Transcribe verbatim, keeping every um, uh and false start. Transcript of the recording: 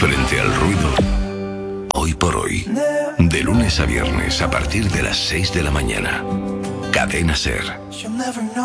frente al ruido. Hoy por hoy, de lunes a viernes a partir de las seis de la mañana. Cadena Ser.